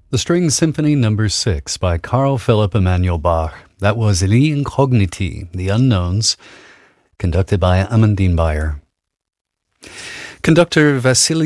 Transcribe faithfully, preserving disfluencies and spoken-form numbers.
The String Symphony Number six by Carl Philipp Emanuel Bach. That was Les Incogniti, The Unknowns, conducted by Amandine Bayer. Conductor Vasily